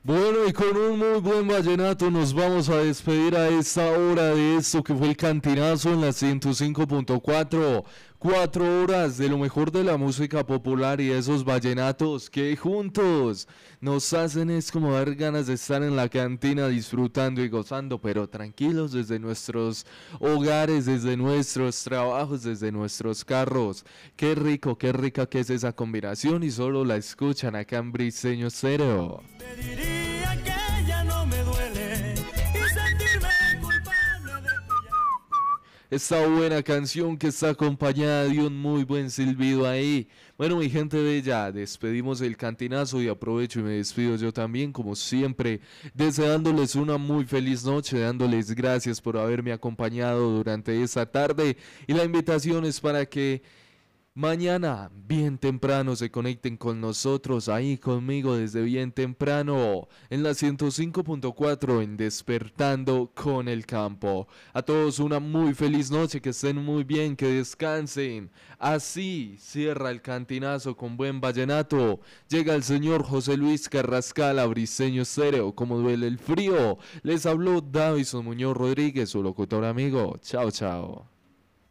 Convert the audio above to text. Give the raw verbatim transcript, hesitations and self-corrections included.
Bueno, y con un muy buen vallenato nos vamos a despedir a esta hora de esto que fue el Cantinazo en la ciento cinco punto cuatro. Cuatro horas de lo mejor de la música popular y esos vallenatos que juntos nos hacen es como dar ganas de estar en la cantina disfrutando y gozando, pero tranquilos desde nuestros hogares, desde nuestros trabajos, desde nuestros carros. Qué rico, qué rica que es esa combinación y solo la escuchan acá en Briseño Stereo. Te diría que ya no me duele y sentirme culpable de tu llanto. Esta buena canción que está acompañada de un muy buen silbido ahí. Bueno, mi gente bella, despedimos el Cantinazo y aprovecho y me despido yo también, como siempre, deseándoles una muy feliz noche, dándoles gracias por haberme acompañado durante esta tarde y la invitación es para que mañana, bien temprano, se conecten con nosotros, ahí conmigo desde bien temprano, en la ciento cinco punto cuatro, en Despertando con el Campo. A todos una muy feliz noche, que estén muy bien, que descansen. Así cierra el Cantinazo con buen vallenato. Llega el señor José Luis Carrascal a Briseño Stereo, como duele el frío. Les habló Davison Muñoz Rodríguez, su locutor amigo. Chao, chao.